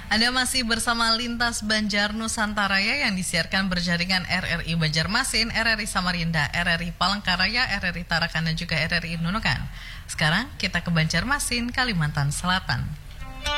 Anda masih bersama Lintas Banjar Nusantaraya yang disiarkan berjaringan RRI Banjarmasin, RRI Samarinda, RRI Palangkaraya, RRI Tarakan dan juga RRI Nunukan. Sekarang kita ke Banjarmasin, Kalimantan Selatan.